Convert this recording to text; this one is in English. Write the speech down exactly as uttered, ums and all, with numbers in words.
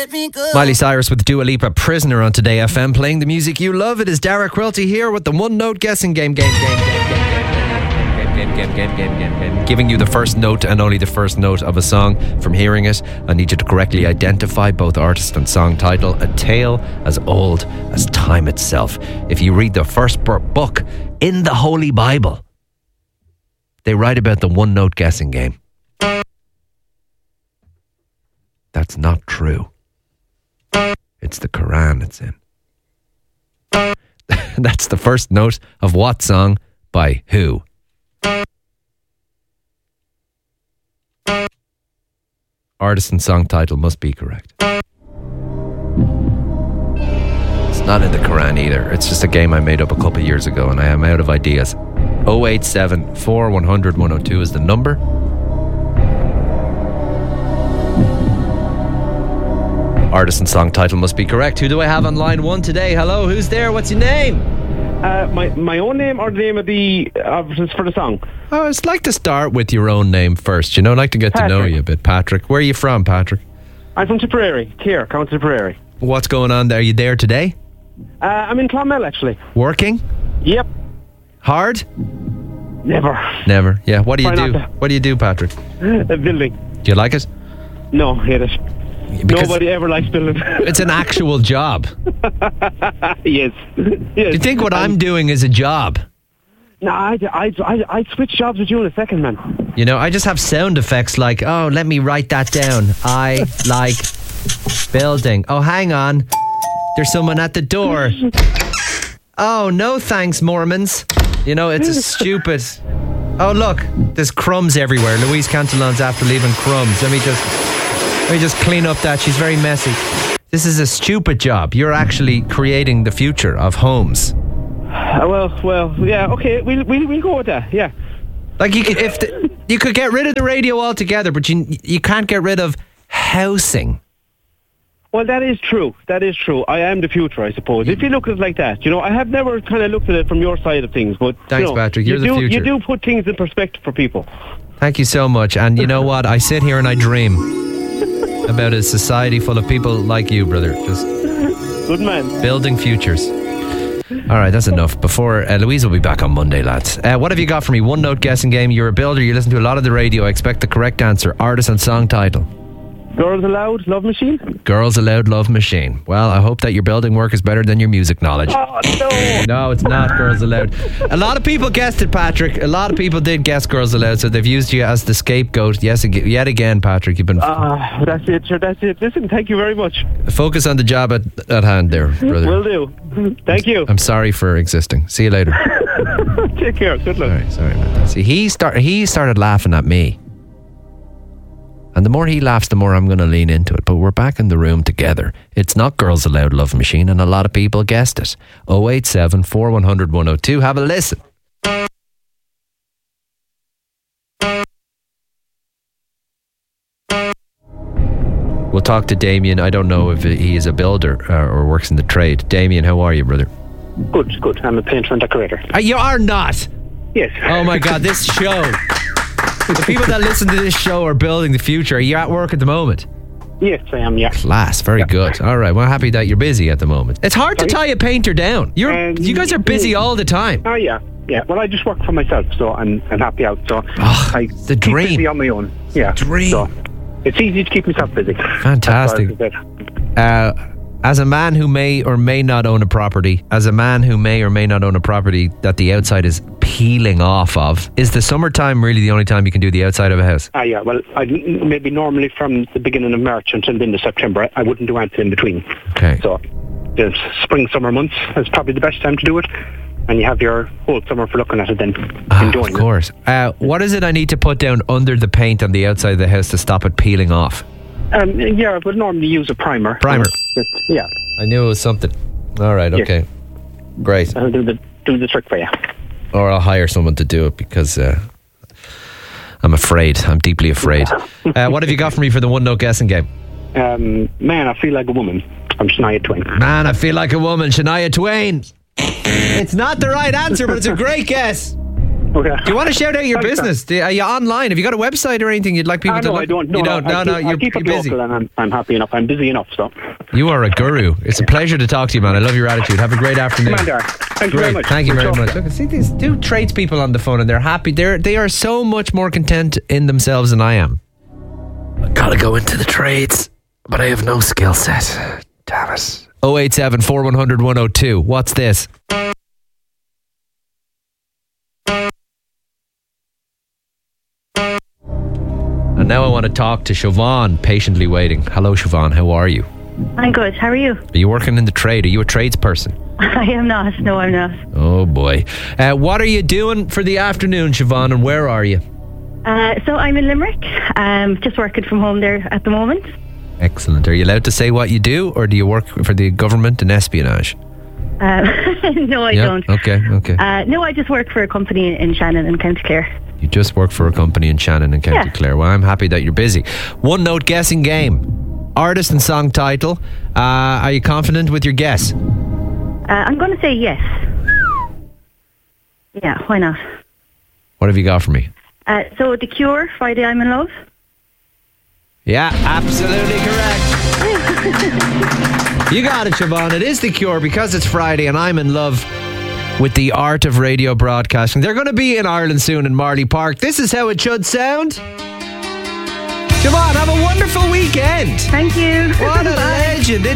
let me go. Miley Cyrus with Dua Lipa, Prisoner on Today F M, playing the music you love. It is Dara Quilty here with the one-note guessing game, game, game, game, game, game, game, game, game, game, game, game, giving you the first note and only the first note of a song. From hearing it, I need you to correctly identify both artist and song title. A tale as old as time itself. If you read the first book in the Holy Bible, they write about the one-note guessing game. That's not true. It's the Quran it's in. That's the first note of what song by who? Artist and song title must be correct. It's not in the Quran either. It's just a game I made up a couple of years ago and I am out of ideas. oh eight seven, four one zero zero, one oh two is the number. Artist and song title must be correct. Who do I have on line one today? Hello, who's there? What's your name? Uh, my my own name or the name of the artist for the song? Oh, I'd like to start with your own name first. You know, I'd like to get Patrick. to know you a bit. Patrick. Where are you from, Patrick? I'm from Tipperary, Keir, County Tipperary. What's going on there? Are you there today? Uh, I'm in Clonmel, actually. Working? Yep. Hard? Never. Never. Yeah. What do you Try do? not to. What do you do, Patrick? A building. Do you like it? No, hate it. Because Nobody ever likes building. it's an actual job. Yes. yes. Do you think what I'm doing is a job? No, I'd, I'd, I'd, I'd switch jobs with you in a second, man. You know, I just have sound effects like, oh, let me write that down. I like building. Oh, hang on. There's someone at the door. Oh, no thanks, Mormons. You know, it's a stupid... Oh, look, there's crumbs everywhere. Louise Cantillon's after leaving crumbs. Let me just... Let me just clean up that. She's very messy. This is a stupid job. You're actually creating the future of homes. Uh, well, well, yeah, okay, we'll, we'll, we'll go with that, yeah. Like, you could, if the, you could get rid of the radio altogether, but you you can't get rid of housing. Well, that is true. That is true. I am the future, I suppose. If you look at it like that, you know, I have never kind of looked at it from your side of things, but Thanks, you know, Patrick. You're you the do, future. You do put things in perspective for people. Thank you so much. And you know what? I sit here and I dream about a society full of people like you, brother. Just good man. Building futures. All right, that's enough. Before uh, Louise will be back on Monday, lads. Uh, what have you got for me? One note guessing game. You're a builder. You listen to a lot of the radio. I expect the correct answer. Artist and song title. Girls Aloud, Love Machine? Girls Aloud, Love Machine. Well, I hope that your building work is better than your music knowledge. Oh, no. No, it's not Girls Aloud. A lot of people guessed it, Patrick. A lot of people did guess Girls Aloud, so they've used you as the scapegoat. Yes, ag- yet again, Patrick. You've been... Ah, uh, that's it, sure, that's it. Listen, thank you very much. Focus on the job at, at hand there, brother. Will do. Thank you. I'm sorry for existing. See you later. Take care. Good luck. All right, sorry about that. See, he, start, he started laughing at me. And the more he laughs, the more I'm going to lean into it. But we're back in the room together. It's not Girls Aloud Love Machine, and a lot of people guessed it. oh eight seven, four one zero zero, one oh two. Have a listen. We'll talk to Damien. I don't know if he is a builder uh, or works in the trade. Damien, how are you, brother? Good, good. I'm a painter and decorator. Uh, you are not? Yes. Oh my God, this show... The people that listen to this show are building the future. Are you at work at the moment? Yes, I am, yeah. Class, very yeah. good. All right, well, happy that you're busy at the moment. It's hard Sorry? to tie a painter down. You're, Um, you guys are busy all the time. Oh, yeah, yeah. Well, I just work for myself, so I'm, I'm happy out. So Oh, I the keep dream. busy on my own. Yeah. Dream. So it's easy to keep myself busy. Fantastic. Uh, as a man who may or may not own a property, as a man who may or may not own a property that the outside is peeling off of, is the summertime really the only time you can do the outside of a house? Ah, yeah. Well, I maybe normally from the beginning of March until the end of September, I, I wouldn't do anything in between. Okay. So the spring, summer months is probably the best time to do it. And you have your whole summer for looking at it then. Ah, enjoying of course. Uh, what is it I need to put down under the paint on the outside of the house to stop it peeling off? Um, yeah, I would normally use a primer. Primer. Just, yeah. I knew it was something. All right, okay. Yes. Great. I'll do the, do the trick for you. Or I'll hire someone to do it because uh, I'm afraid. I'm deeply afraid. Uh, what have you got for me for the one-note guessing game? Um, man, I feel like a woman. I'm Shania Twain. Man, I feel like a woman. Shania Twain. It's not the right answer, but it's a great guess. Okay. Do you want to shout out your Thanks, business? Do, are you online? Have you got a website or anything you'd like people Ah, to no, look? I don't. No, you don't. No, I no, keep, you're, I keep you're it busy. local, and I'm, I'm happy enough. I'm busy enough. So. You are a guru. It's a pleasure to talk to you, man. I love your attitude. Have a great afternoon. Come on, Derek. Thank you Great. very much. Thank you Good very talk. much. Look, see these two tradespeople on the phone, and they're happy. They're they are so much more content in themselves than I am. I gotta go into the trades, but I have no skill set. Damn it. oh eight seven, four one zero zero, one oh two. What's this? And now I want to talk to Siobhan, patiently waiting. Hello, Siobhan. How are you? I'm good. How are you? Are you working in the trade? Are you a tradesperson? I am not. No, I'm not. Oh, boy. Uh, what are you doing for the afternoon, Siobhan, and where are you? Uh, so I'm in Limerick. Um, just working from home there at the moment. Excellent. Are you allowed to say what you do, or do you work for the government in espionage? Uh, no, I yeah? don't. Okay, okay. Uh, no, I just work for a company in Shannon in County Clare. You just work for a company in Shannon in County Yeah. Clare. Well, I'm happy that you're busy. One note guessing game. Artist and song title. Uh, are you confident with your guess? Uh, I'm going to say yes. Yeah, why not? What have you got for me? Uh, so The Cure, Friday I'm in Love. Yeah, absolutely correct. You got it, Siobhan. It is The Cure because it's Friday and I'm in love with the art of radio broadcasting. They're going to be in Ireland soon in Marley Park. This is how it should sound. Siobhan, have a wonderful weekend. Thank you. What a Bye. legend. It's